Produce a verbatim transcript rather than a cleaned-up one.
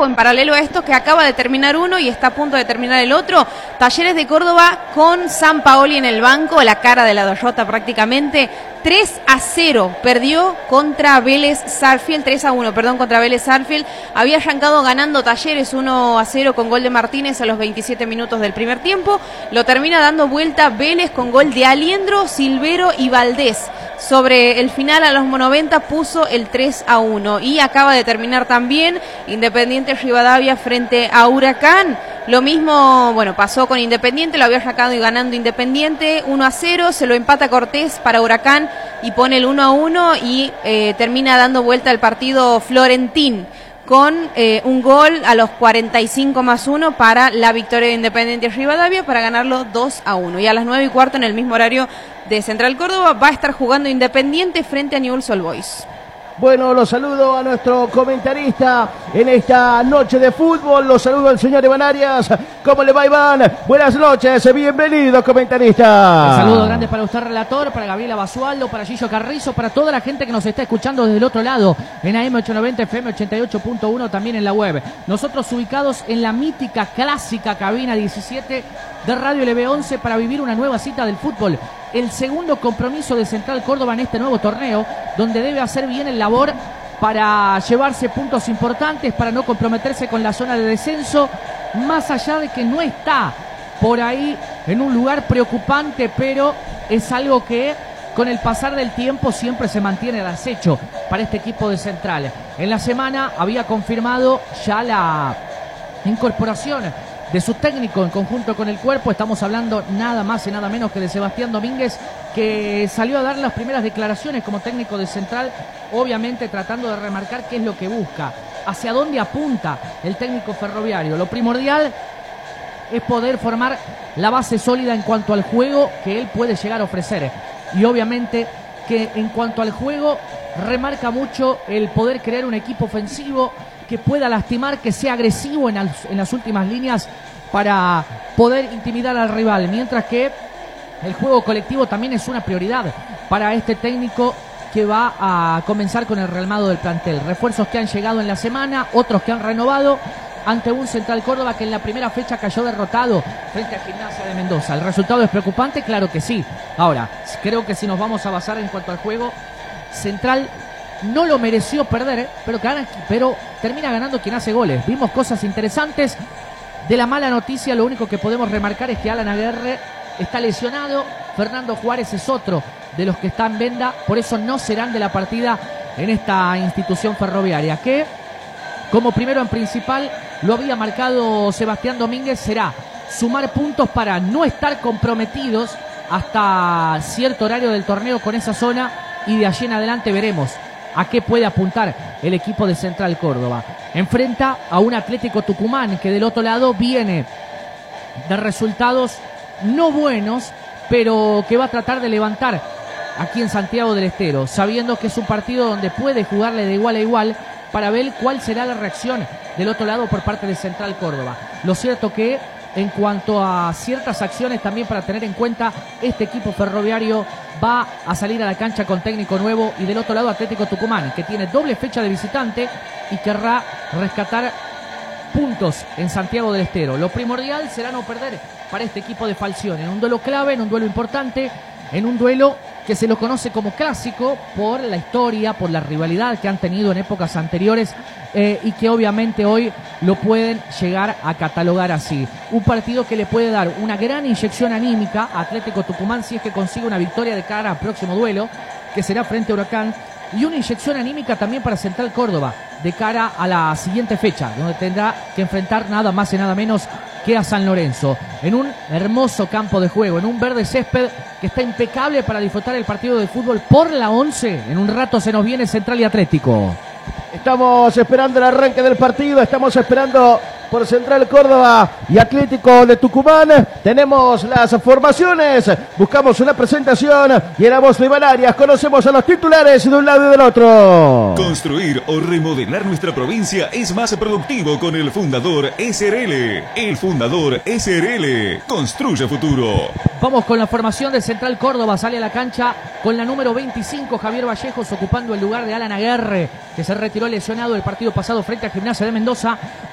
tiempo, en paralelo a esto, que acaba de terminar uno y está a punto de terminar el otro. Talleres de Córdoba con Sampaoli en el banco, la cara de la derrota prácticamente. tres a cero perdió contra Vélez Sarsfield, tres a uno, perdón, contra Vélez Sarsfield. Había arrancado ganando Talleres uno a cero con gol de Martínez a los veintisiete minutos del primer tiempo. Lo termina dando vuelta Vélez con gol de Aliendro, Silvero y Valdés. Sobre el final, a los noventa, puso el tres a uno. Y acaba de terminar también Independiente Rivadavia frente a Huracán. Lo mismo, bueno, pasó con Independiente, lo había sacado y ganando Independiente uno a cero, se lo empata Cortés para Huracán y pone el uno a uno y eh, termina dando vuelta el partido Florentín con eh, un gol a los cuarenta y cinco más uno para la victoria de Independiente Rivadavia para ganarlo dos a uno. Y a las nueve y cuarto, en el mismo horario de Central Córdoba, va a estar jugando Independiente frente a Newell's Old Boys. Bueno, los saludo a nuestro comentarista en esta noche de fútbol. Los saludo al señor Iván Arias. ¿Cómo le va, Iván? Buenas noches, bienvenido, comentarista. Un saludo grande para usted, relator, para Gabriela Basualdo, para Gillo Carrizo, para toda la gente que nos está escuchando desde el otro lado, en A M ochocientos noventa, F M ochenta y ocho punto uno, también en la web. Nosotros ubicados en la mítica, clásica cabina diecisiete de Radio L B once para vivir una nueva cita del fútbol. El segundo compromiso de Central Córdoba en este nuevo torneo, donde debe hacer bien el labor para llevarse puntos importantes, para no comprometerse con la zona de descenso, más allá de que no está por ahí en un lugar preocupante, pero es algo que con el pasar del tiempo siempre se mantiene al acecho para este equipo de Central. En la semana había confirmado ya la incorporación de su técnico en conjunto con el cuerpo. Estamos hablando nada más y nada menos que de Sebastián Domínguez, que salió a dar las primeras declaraciones como técnico de Central, obviamente tratando de remarcar qué es lo que busca, hacia dónde apunta el técnico ferroviario. Lo primordial es poder formar la base sólida en cuanto al juego que él puede llegar a ofrecer, y obviamente que en cuanto al juego remarca mucho el poder crear un equipo ofensivo que pueda lastimar, que sea agresivo en, al, en las últimas líneas para poder intimidar al rival, mientras que el juego colectivo también es una prioridad para este técnico que va a comenzar con el rearmado del plantel. Refuerzos que han llegado en la semana, otros que han renovado ante un Central Córdoba que en la primera fecha cayó derrotado frente a Gimnasia de Mendoza. ¿El resultado es preocupante? Claro que sí. Ahora, creo que si nos vamos a basar en cuanto al juego, Central no lo mereció perder, pero, gana, pero termina ganando quien hace goles. Vimos cosas interesantes. De la mala noticia, lo único que podemos remarcar es que Alan Aguerre está lesionado. Fernando Juárez es otro de los que está en venda, por eso no serán de la partida en esta institución ferroviaria, que como primero en principal lo había marcado Sebastián Domínguez, será sumar puntos para no estar comprometidos hasta cierto horario del torneo con esa zona, y de allí en adelante veremos a qué puede apuntar el equipo de Central Córdoba. Enfrenta a un Atlético Tucumán que del otro lado viene de resultados no buenos, pero que va a tratar de levantar aquí en Santiago del Estero, sabiendo que es un partido donde puede jugarle de igual a igual para ver cuál será la reacción del otro lado por parte de Central Córdoba. Lo cierto que en cuanto a ciertas acciones también para tener en cuenta, este equipo ferroviario va a salir a la cancha con técnico nuevo, y del otro lado Atlético Tucumán, que tiene doble fecha de visitante y querrá rescatar puntos en Santiago del Estero. Lo primordial será no perder para este equipo de Falcione, en un duelo clave, en un duelo importante, en un duelo que se lo conoce como clásico por la historia, por la rivalidad que han tenido en épocas anteriores, eh, y que obviamente hoy lo pueden llegar a catalogar así. Un partido que le puede dar una gran inyección anímica a Atlético Tucumán si es que consigue una victoria de cara al próximo duelo, que será frente a Huracán, y una inyección anímica también para Central Córdoba de cara a la siguiente fecha, donde tendrá que enfrentar nada más y nada menos que a San Lorenzo, en un hermoso campo de juego, en un verde césped que está impecable para disfrutar el partido de fútbol por la once. En un rato se nos viene Central y Atlético. Estamos esperando el arranque del partido, estamos esperando por Central Córdoba y Atlético de Tucumán. Tenemos las formaciones, buscamos una presentación y en la voz de Iván Arias conocemos a los titulares de un lado y del otro. Construir o remodelar nuestra provincia es más productivo con el Fundador S R L. El Fundador S R L construye futuro. Vamos con la formación de Central Córdoba. Sale a la cancha con la número veinticinco, Javier Vallejos, ocupando el lugar de Alan Aguerre, que se retiró lesionado el partido pasado frente a Gimnasia de Mendoza.